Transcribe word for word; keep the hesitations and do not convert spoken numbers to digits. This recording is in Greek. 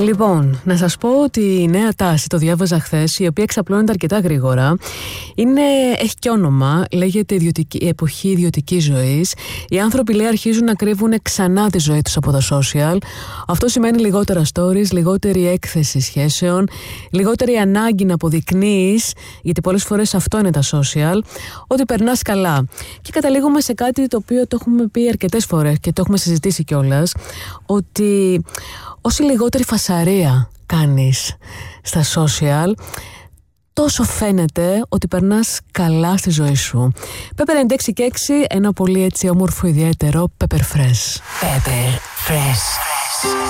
Λοιπόν, να σας πω ότι η νέα τάση, το διάβαζα χθες, η οποία εξαπλώνεται αρκετά γρήγορα, είναι, έχει και όνομα, λέγεται ιδιωτική, εποχή ιδιωτικής ζωής. Οι άνθρωποι, λέει, αρχίζουν να κρύβουν ξανά τη ζωή τους από τα social. Αυτό σημαίνει λιγότερα stories, λιγότερη έκθεση σχέσεων, λιγότερη ανάγκη να αποδεικνύεις, γιατί πολλές φορές αυτό είναι τα social, ότι περνάς καλά. Και καταλήγουμε σε κάτι το οποίο το έχουμε πει αρκετές φορές και το έχουμε συζητήσει κιόλας, ότι όση λιγότερη φασαρία κάνεις στα social, τόσο φαίνεται ότι περνάς καλά στη ζωή σου. Pepper ενενήντα έξι και έξι, ένα πολύ έτσι όμορφο ιδιαίτερο Pepper Fresh. Pepper Fresh.